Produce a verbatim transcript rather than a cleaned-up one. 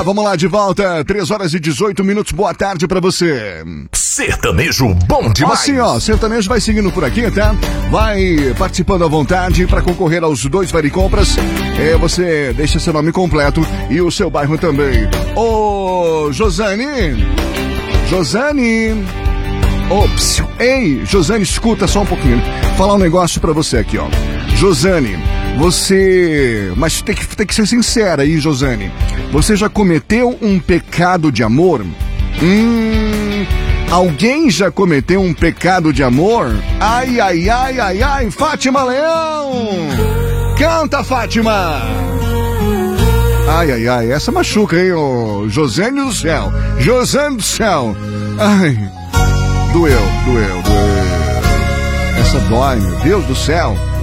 vamos lá, de volta, três horas e dezoito minutos, boa tarde pra você. Sertanejo bom demais. Assim, ó, sertanejo vai seguindo por aqui, tá? Vai participando à vontade pra concorrer aos dois Vale Compras. É, você deixa seu nome completo e o seu bairro também. Ô, Josane, Josane, ops, ei, Josane, escuta só um pouquinho, falar um negócio pra você aqui, ó. Josane, você... Mas tem que, tem que ser sincera aí, Josane. Você já cometeu um pecado de amor? Hum... Alguém já cometeu um pecado de amor? Ai, ai, ai, ai, ai, Fátima Leão! Canta, Fátima! Ai, ai, ai, essa machuca, hein, ô Josane do céu! Josane do céu! Ai, doeu, doeu, doeu. Essa dói, meu Deus do céu!